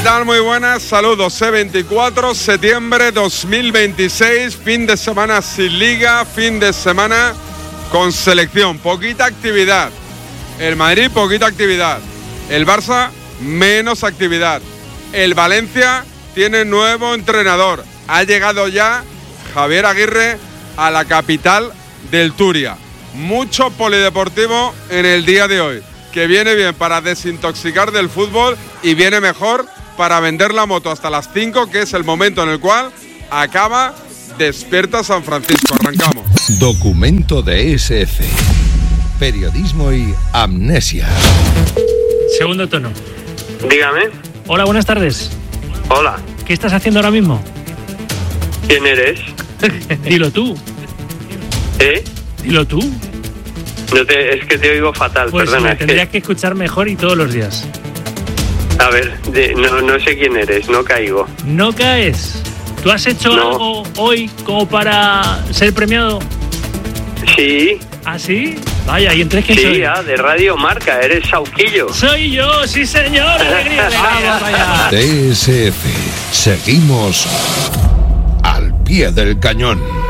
tal? Muy buenas, saludos. 24 de septiembre 2026, fin de semana sin liga, fin de semana con selección, poquita actividad. El Madrid, poquita actividad. El Barça, menos actividad. El Valencia tiene nuevo entrenador. Ha llegado ya Javier Aguirre a la capital del Turia. Mucho polideportivo en el día de hoy, que viene bien para desintoxicar del fútbol y viene mejor para vender la moto hasta las 5, que es el momento en el cual acaba Despierta San Francisco. Arrancamos. Documento de SF. Periodismo y amnesia. Segundo tono. Dígame. Hola, buenas tardes. Hola. ¿Qué estás haciendo ahora mismo? ¿Quién eres? Dilo tú. Dilo tú. Es que te oigo fatal, pues perdona. Me tendrías que escuchar mejor y todos los días. A ver, no sé quién eres, no caigo. ¿No caes? ¿Tú has hecho algo hoy como para ser premiado? Sí. ¿Ah, sí? Vaya, ¿y entonces quién soy? Sí, de Radio Marca, eres Sauquillo. Soy yo, sí señor. Alegría, alegría. DSF. Seguimos al pie del cañón.